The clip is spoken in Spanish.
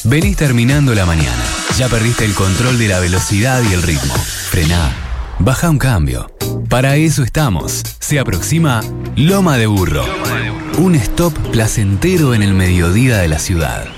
Venís terminando la mañana. Ya perdiste el control de la velocidad y el ritmo. Frená. Baja un cambio. Para eso estamos. Se aproxima Loma de Burro. Un stop placentero en el mediodía de la ciudad.